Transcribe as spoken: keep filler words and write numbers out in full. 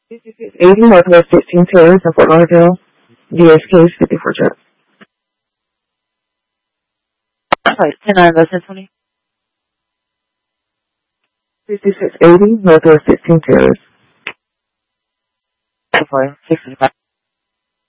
eighty Northwest sixteenth Terrace in Fort Lauderdale. D S K fifty-four jet. Sorry, ten nine West twenty. fifty-six eighty Northwest sixteenth Terrace. Sorry, sixty-five.